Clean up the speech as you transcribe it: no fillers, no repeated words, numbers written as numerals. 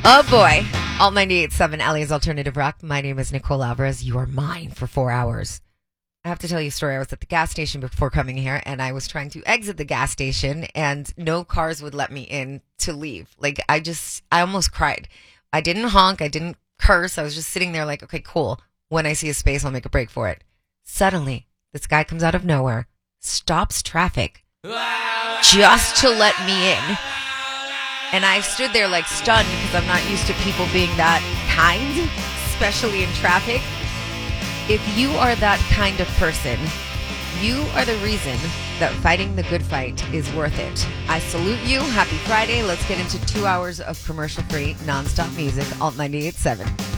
Oh boy. Alt 98.7 Ellie's Alternative Rock. My name is Nicole Alvarez. You are mine for 4 hours. I have to tell you a story. I was at the gas station before coming here, and I was trying to exit the gas station, and no cars would let me in to leave. Like, I almost cried. I didn't honk. I didn't curse. I was just sitting there like, okay, cool. When I see a space, I'll make a break for it. Suddenly, this guy comes out of nowhere, stops traffic just to let me in. And I stood there like stunned because I'm not used to people being that kind, especially in traffic. If you are that kind of person, you are the reason that fighting the good fight is worth it. I salute you. Happy Friday. Let's get into 2 hours of commercial-free, nonstop music. Alt 98.7.